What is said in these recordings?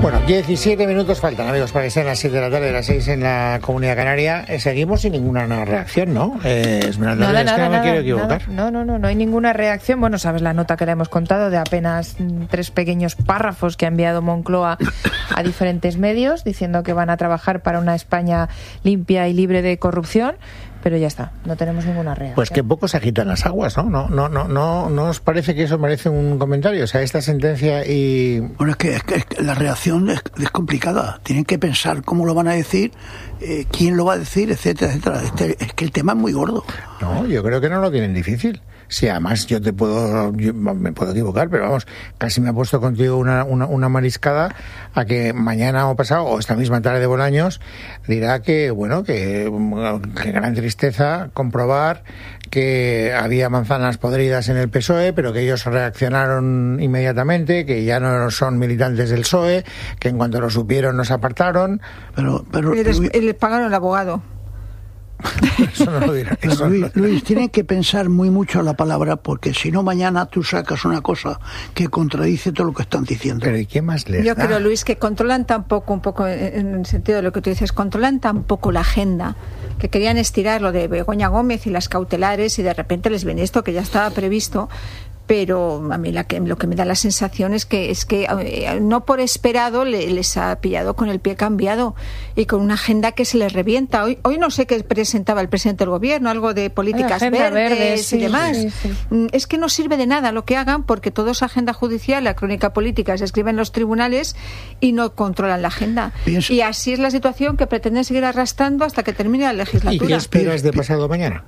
Bueno, 17 minutos faltan, amigos, para que sean las 7 de la tarde, las 6 en la Comunidad Canaria. Seguimos sin ninguna reacción, ¿no? Esmeralda, nada, es que no me quiero equivocar. No hay ninguna reacción. Bueno, sabes la nota que le hemos contado de apenas 3 pequeños párrafos que ha enviado Moncloa a diferentes medios diciendo que van a trabajar para una España limpia y libre de corrupción. Pero ya está, no tenemos ninguna reacción. Pues que poco se agitan las aguas, ¿no? ¿No os parece que eso merece un comentario? O sea, esta sentencia y... Bueno, es que la reacción es complicada. Tienen que pensar cómo lo van a decir, quién lo va a decir, etcétera, etcétera. Es que el tema es muy gordo. No, yo creo que no lo tienen difícil. Sí, además yo me puedo equivocar, pero vamos, casi me ha puesto contigo una mariscada a que mañana o pasado, o esta misma tarde de Bolaños, dirá que, bueno, que gran tristeza comprobar que había manzanas podridas en el PSOE, pero que ellos reaccionaron inmediatamente, que ya no son militantes del PSOE, que en cuanto lo supieron nos apartaron. Pero y les pagaron el abogado. Eso no lo dirá. Luis, tienen que pensar muy mucho la palabra, porque si no mañana tú sacas una cosa que contradice todo lo que están diciendo. Pero ¿y qué más les Yo da? creo, Luis, que controlan tampoco, un poco en el sentido de lo que tú dices, controlan tampoco la agenda, que querían estirar lo de Begoña Gómez y las cautelares y de repente les viene esto que ya estaba previsto. Pero a mí lo que me da la sensación es que no por esperado les ha pillado con el pie cambiado y con una agenda que se les revienta. Hoy no sé qué presentaba el presidente del gobierno, algo de políticas verdes y demás. Sí. Es que no sirve de nada lo que hagan, porque todo es agenda judicial, la crónica política se escribe en los tribunales y no controlan la agenda. Y así es la situación que pretenden seguir arrastrando hasta que termine la legislatura. ¿Y qué esperas de pasado mañana?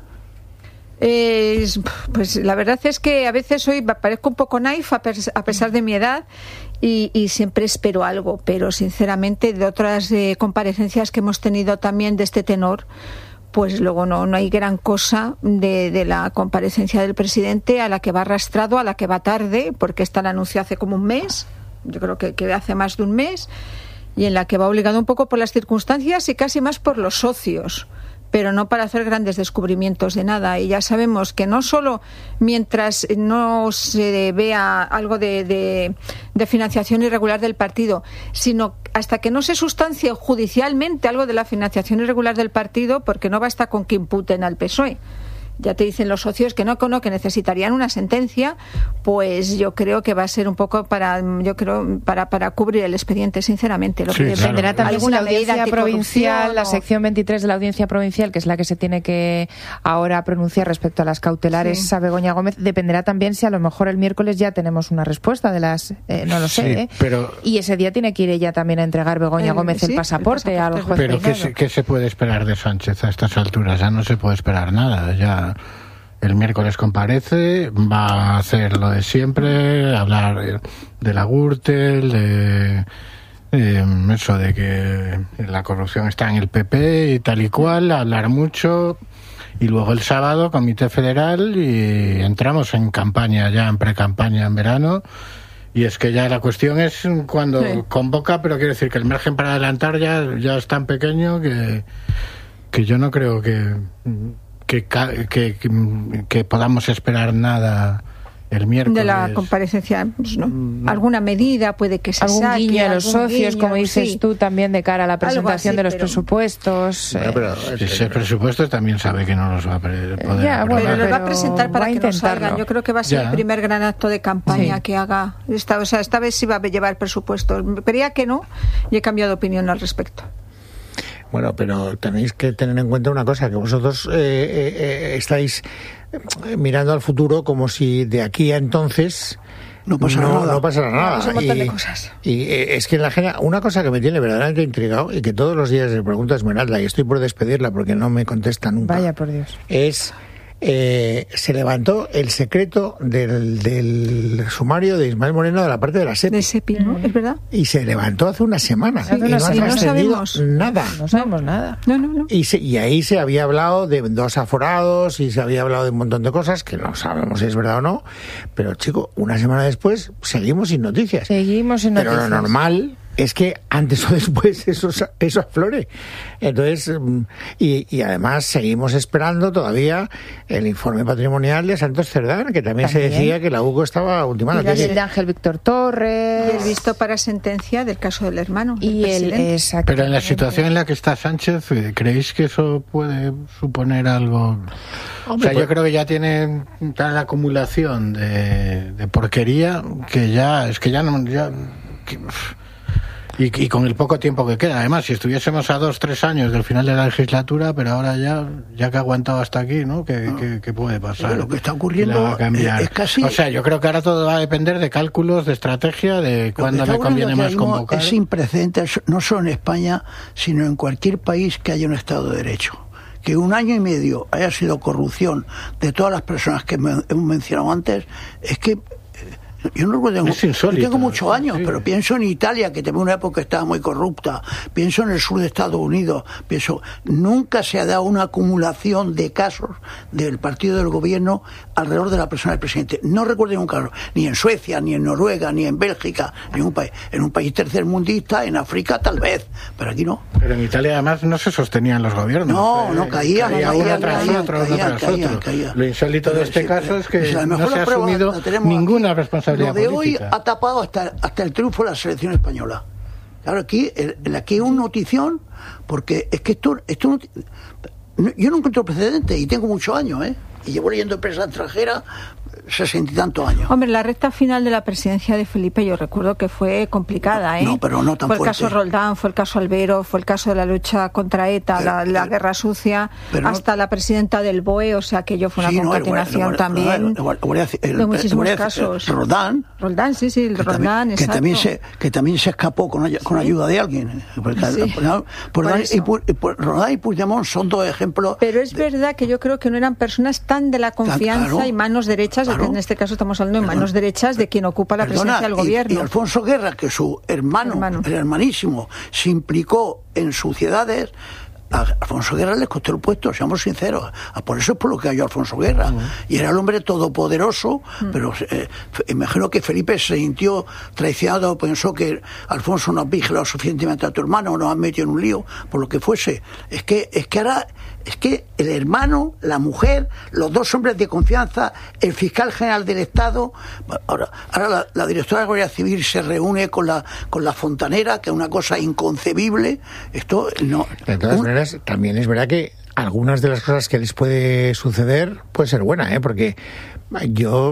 Pues la verdad es que a veces hoy parezco un poco naif a pesar de mi edad y siempre espero algo, pero sinceramente de otras comparecencias que hemos tenido también de este tenor, pues luego no hay gran cosa de la comparecencia del presidente, a la que va arrastrado, a la que va tarde, porque esta la anunció hace como un mes, yo creo que hace más de un mes, y en la que va obligado un poco por las circunstancias y casi más por los socios, pero no para hacer grandes descubrimientos de nada. Y ya sabemos que no solo mientras no se vea algo de financiación irregular del partido, sino hasta que no se sustancie judicialmente algo de la financiación irregular del partido, porque no basta con que imputen al PSOE. Ya te dicen los socios que no, que necesitarían una sentencia, pues yo creo que va a ser un poco para cubrir el expediente, sinceramente. Lo que dependerá también de la audiencia provincial, la sección 23 de la audiencia provincial, que es la que se tiene que ahora pronunciar respecto a las cautelares a Begoña Gómez, dependerá también si a lo mejor el miércoles ya tenemos una respuesta de las, no lo sé, pero... y ese día tiene que ir ella también a entregar Begoña Gómez el pasaporte al juez. Pero ¿qué se puede esperar de Sánchez a estas alturas? Ya no se puede esperar nada, ya. El miércoles comparece, va a hacer lo de siempre, hablar de la Gürtel, eso de que la corrupción está en el PP y tal y cual, hablar mucho, y luego el sábado Comité Federal y entramos en campaña, ya en pre-campaña en verano, y es que ya la cuestión es cuando convoca, pero quiere decir que el margen para adelantar ya es tan pequeño que yo no creo que podamos esperar nada el miércoles. De la comparecencia, pues no. Alguna medida puede que se algún saque. Guiño a los socios, como dices tú, también de cara a la presentación así, de los presupuestos. Bueno, pero ese presupuesto también sabe que no los va a poder pero los va a presentar para que no salgan. Yo creo que va a ser el primer gran acto de campaña que haga. Esta vez sí va a llevar presupuesto. Creía que no y he cambiado de opinión al respecto. Bueno, pero tenéis que tener en cuenta una cosa, que vosotros estáis mirando al futuro como si de aquí a entonces no pasará nada. Un montón de cosas. Y es que en la agenda, una cosa que me tiene verdaderamente intrigado y que todos los días le pregunto a Esmeralda, y estoy por despedirla porque no me contesta nunca. Vaya por Dios. Es... se levantó el secreto del sumario de Ismael Moreno de la parte de la SEPI. De SEPI, ¿no? ¿Es verdad? Y se levantó hace una semana. Sí, y no sabemos nada. No sabemos nada. No. Y ahí se había hablado de 2 aforados y se había hablado de un montón de cosas que no sabemos si es verdad o no. Pero, chico, una semana después seguimos sin noticias. Pero lo es que antes o después eso aflore. Entonces, y además seguimos esperando todavía el informe patrimonial de Santos Cerdán, que también se decía que la UCO estaba ultimando. Y el de Ángel Víctor Torres. Y el visto para sentencia del caso del hermano. Pero en la situación en la que está Sánchez, ¿creéis que eso puede suponer algo? Hombre, o sea, yo creo que ya tiene tal acumulación de porquería que ya y con el poco tiempo que queda. Además, si estuviésemos a 2-3 años del final de la legislatura, pero ahora ya que ha aguantado hasta aquí, ¿no? ¿Qué puede pasar? Lo que está ocurriendo es casi... O sea, yo creo que ahora todo va a depender de cálculos, de estrategia, de cuándo me conviene más convocar. Es sin precedentes, no solo en España, sino en cualquier país que haya un Estado de Derecho. Que 1 año y medio haya sido corrupción de todas las personas que hemos mencionado antes, es que yo no tengo muchos años, sí. Pero pienso en Italia, que también una época estaba muy corrupta, pienso en el sur de Estados Unidos, nunca se ha dado una acumulación de casos del partido del gobierno alrededor de la persona del presidente. No recuerdo un caso, ni en Suecia, ni en Noruega, ni en Bélgica, ni en un país tercermundista, en África tal vez, pero aquí no. Pero en Italia además no se sostenían los gobiernos. No caían. Uno tras otro. Lo insólito de este caso es que no se ha asumido ninguna responsabilidad. Lo de política. Hoy ha tapado hasta el triunfo de la selección española. Claro, aquí es una notición, porque es que esto yo no encuentro precedentes y tengo muchos años, y llevo leyendo prensa extranjera 60 y tantos años. Hombre, la recta final de la presidencia de Felipe yo recuerdo que fue complicada, No, pero no tan fuerte. Fue el fuerte. caso Roldán, fue el caso Albero, fue el caso de la lucha contra ETA, la guerra sucia, hasta la presidenta del BOE, o sea que yo fue una concatenación también de muchísimos casos. Roldán, sí, el Roldán, exacto. Que también se escapó con ayuda de alguien. Roldán y Puigdemont son 2 ejemplos. Pero es verdad que yo creo que no eran personas tan de la confianza y manos derechas, que en este caso estamos hablando de manos derechas de quien ocupa la presidencia del gobierno. Y Alfonso Guerra, que su hermano, el hermanísimo, se implicó en suciedades. A Alfonso Guerra le costó el puesto, seamos sinceros. Por eso es por lo que cayó Alfonso Guerra. Y era el hombre todopoderoso, pero imagino que Felipe se sintió traicionado, pensó que Alfonso no ha vigilado suficientemente a tu hermano, nos ha metido en un lío, por lo que fuese. Es que ahora el hermano, la mujer, los 2 hombres de confianza, el fiscal general del Estado, ahora la directora de la Guardia Civil se reúne con la fontanera, que es una cosa inconcebible. Esto no. De todas maneras, también es verdad que algunas de las cosas que les puede suceder puede ser buena, porque yo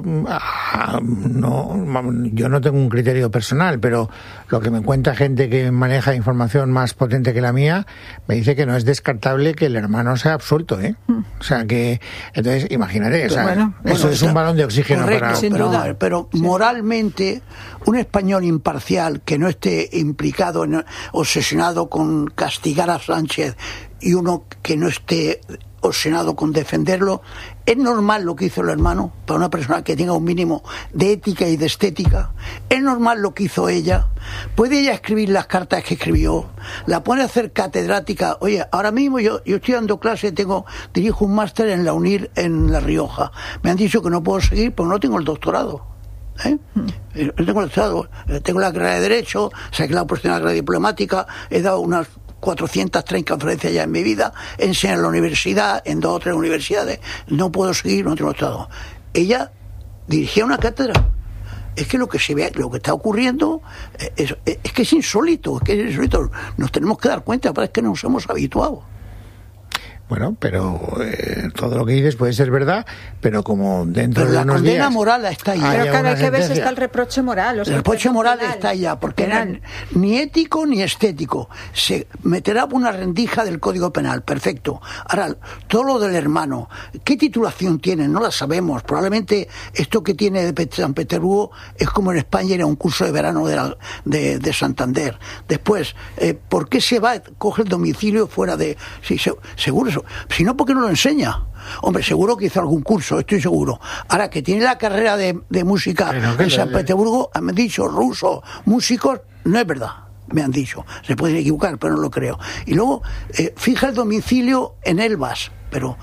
no tengo un criterio personal, pero lo que me cuenta gente que maneja información más potente que la mía me dice que no es descartable que el hermano sea absuelto, O sea que, entonces imagínate, eso es un balón de oxígeno. Correcto, pero moralmente un español imparcial que no esté implicado, obsesionado con castigar a Sánchez, y uno que no esté obsesionado con defenderlo, ¿es normal lo que hizo el hermano para una persona que tenga un mínimo de ética y de estética? ¿Es normal lo que hizo ella? ¿Puede ella escribir las cartas que escribió? ¿La pone a hacer catedrática? Oye, ahora mismo yo estoy dando clase, dirijo un máster en la UNIR en La Rioja. Me han dicho que no puedo seguir porque no tengo el doctorado. No tengo el doctorado, tengo la carrera de Derecho, saqué la oportunidad de la carrera diplomática, he dado unas 430 conferencias ya en mi vida, enseñé en la universidad, en 2 o 3 universidades, no puedo seguir, no tengo estado. Ella dirigía una cátedra. Es que lo que se ve, lo que está ocurriendo es que es insólito, nos tenemos que dar cuenta, parece que nos hemos habituado. Bueno, pero todo lo que dices puede ser verdad, pero como dentro de unos días... la condena moral está ahí. Pero claro, hay que ver si está el reproche moral. El reproche moral está allá, porque ni ético ni estético. Se meterá una rendija del Código Penal, perfecto. Ahora, todo lo del hermano, ¿qué titulación tiene? No la sabemos. Probablemente esto que tiene de San Petersburgo es como en España era un curso de verano de Santander. Después, ¿por qué se va, coge el domicilio fuera de... Sí, seguro. Si no, ¿por qué no lo enseña? Hombre, seguro que hizo algún curso, estoy seguro. Ahora, que tiene la carrera de música en San Petersburgo, me han dicho rusos, músicos, no es verdad. Me han dicho, se pueden equivocar, pero no lo creo. Y luego, fija el domicilio en Elbas, pero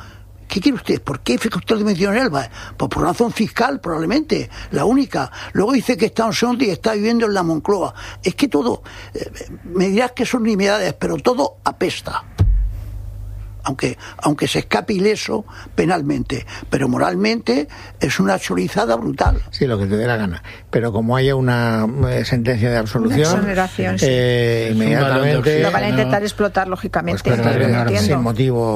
¿Qué quiere usted? ¿Por qué usted menciona en Elba? Pues por razón fiscal, probablemente, la única. Luego dice que está en Sonti y está viviendo en la Moncloa. Es que todo, me dirás que son nimiedades, pero todo apesta. Aunque se escape ileso penalmente, pero moralmente es una chorizada brutal. Sí, lo que te dé la gana. Pero como haya una sentencia de absolución, exoneración, sí. inmediatamente Lo van a intentar explotar, lógicamente. pues, sin motivo